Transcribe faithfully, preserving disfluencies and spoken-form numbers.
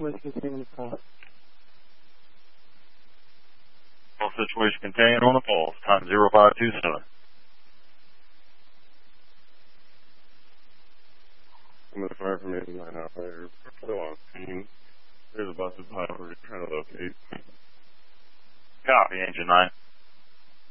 Whiskey Seven Pulse. All situation contained on the pulse. Time zero five two seven. I'm going to fire from eight line operator. Still on scene. There's a busted pilot we're trying to locate. Copy, Engine nine.